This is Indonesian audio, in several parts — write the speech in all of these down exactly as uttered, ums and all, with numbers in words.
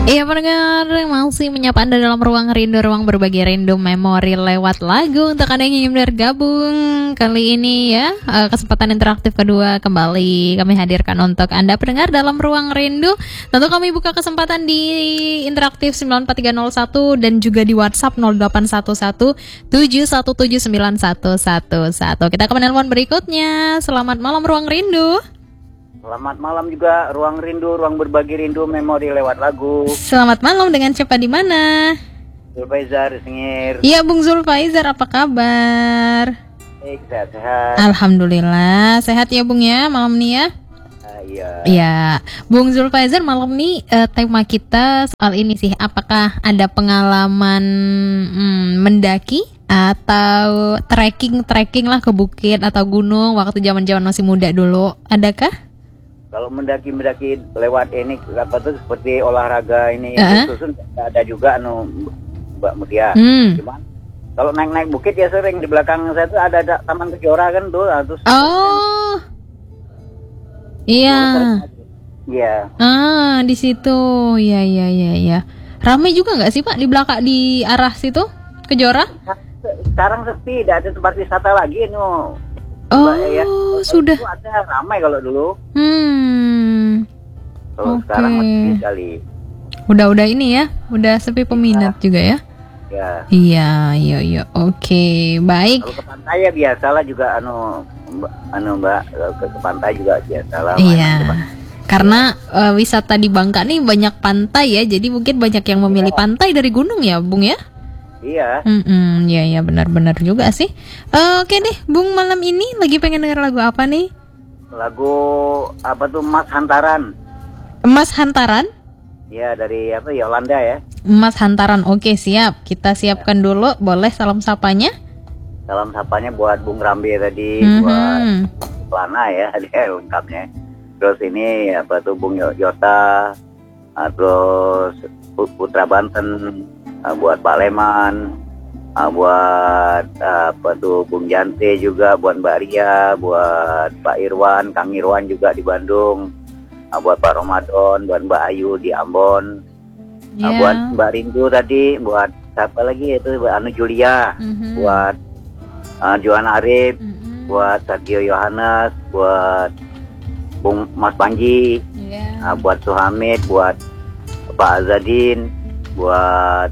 Iya pendengar, masih menyapa Anda dalam ruang rindu, ruang berbagi rindu memori lewat lagu. Untuk Anda yang ingin bergabung kali ini ya, kesempatan interaktif kedua kembali kami hadirkan untuk Anda pendengar dalam ruang rindu. Tentu kami buka kesempatan di interaktif sembilan empat tiga nol satu dan juga di WhatsApp nol delapan satu satu tujuh satu tujuh sembilan satu satu satu. Kita ke penelpon berikutnya. Selamat malam ruang rindu. Selamat malam juga, ruang rindu, ruang berbagi rindu, memori lewat lagu. Selamat malam, dengan siapa di mana? Zulfaizar Sengir. Iya, Bung Zulfaizar, apa kabar? Baik, sehat-sehat. Alhamdulillah, sehat ya Bung ya, malam nih ya. Uh, iya. Iya, Bung Zulfaizar, malam nih uh, tema kita soal ini sih, apakah ada pengalaman hmm, mendaki atau trekking-trekking lah ke bukit atau gunung waktu zaman-zaman masih muda dulu, adakah? Kalau mendaki-mendaki lewat ini apa tuh seperti olahraga ini uh-huh. susun ada juga anu Mbak Mutia. Hmm. Cuman kalau naik-naik bukit ya sering di belakang saya tuh ada, ada Taman Kejora kan tuh, terus oh. Iya. Iya. Ah, di situ. Iya, iya, iya, iya. Ramai juga nggak sih Pak di belakang di arah situ Kejora? Sekarang sepi, tidak ada tempat wisata lagi nu. Oh, ya. Sudah. Itu ada ramai kalau dulu. Hmm. Kalau okay. sekarang masih sekali. Udah-udah ini ya, udah sepi peminat ya. Juga ya. Ya. Iya, iya, iya. Oke, okay. Baik. Kalau ke pantai ya biasalah juga anu anu Mbak, ke, ke pantai juga biasalah. Iya. Karena uh, wisata di Bangka nih banyak pantai ya, jadi mungkin banyak yang memilih ya. Pantai dari gunung ya, Bung ya? Iya. Mm-mm, ya ya benar-benar juga sih. Uh, Oke okay deh, Bung, malam ini lagi pengen denger lagu apa nih? Lagu apa tuh, Emas Hantaran. Emas Hantaran? Ya, dari apa, Yolanda ya. Emas Hantaran, oke siap. Kita siapkan dulu, boleh salam sapanya? Salam sapanya buat Bung Rambi tadi, mm-hmm. buat Lana ya, dia lengkapnya. Terus ini apa tuh Bung Yota, terus Putra Banten, buat Pak Leman, buat apa tuh Bung Jante juga, buat Mbak Ria, buat Pak Irwan, Kang Irwan juga di Bandung, buat Pak Ramadan, buat Mbak Ayu di Ambon, yeah. buat Mbak Rindu tadi, buat siapa lagi itu, buat Anu Julia, mm-hmm. buat uh, Johan Arif, mm-hmm. buat Sergio Yohanes, buat Bung Mas Panji, yeah. uh, buat Suhamid, buat Pak Azadin, buat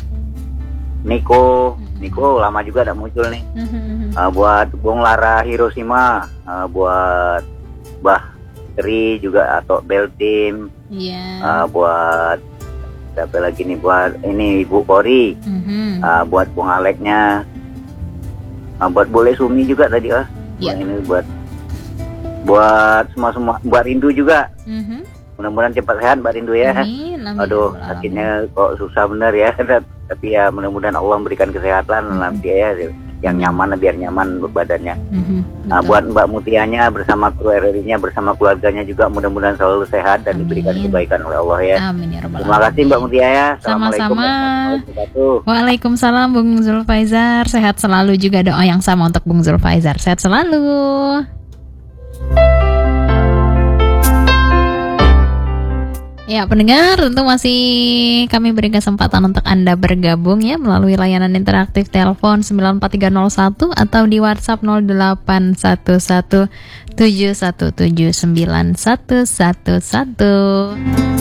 Niko, Niko lama juga udah muncul nih. Uh, buat Bung Lara Hiroshima, uh, buat Bah Tri juga atau Bel Team, yeah. uh, buat siapa lagi nih, buat ini Ibu Kori, mm-hmm. uh, buat Bung Aleknya, uh, buat Boleh Sumi juga tadi ah, yeah. ini buat buat semua semua, buat Rindu juga. Mm-hmm. Mudah-mudahan cepat sehat Mbak Rindu ya. Amin, amin, aduh sakitnya kok susah bener ya. Tapi ya mudah-mudahan Allah memberikan kesehatan mm-hmm. nanti ya, yang nyaman, biar nyaman badannya. Mm-hmm. Nah, buat Mbak Mutianya bersama kru R R I-nya, bersama keluarganya juga mudah-mudahan selalu sehat dan amin. Diberikan kebaikan oleh Allah ya. Amin ya rabbal alamin. Terima kasih Mbak Mutia ya. Sama-sama. Waalaikumsalam Bung Zulfaizar. Sehat selalu juga, doa yang sama untuk Bung Zulfaizar. Sehat selalu. Ya pendengar, tentu masih kami beri kesempatan untuk Anda bergabung ya melalui layanan interaktif telepon sembilan empat tiga nol satu atau di WhatsApp nol delapan satu satu tujuh satu tujuh sembilan satu satu satu.